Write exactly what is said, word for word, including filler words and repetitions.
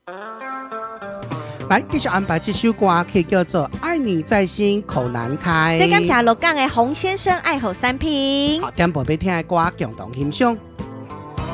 来，继续安排这首歌，可以叫做《爱你在心口难开》。 再感谢鹿港的洪先生爱好三瓶。 好，点播要听的歌，共同欣赏。